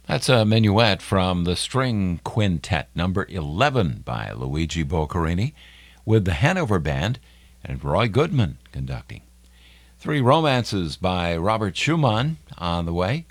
That's a minuet from the String Quintet, number 11 by Luigi Boccherini, with the Hanover Band and Roy Goodman conducting. Three Romances by Robert Schumann on the way.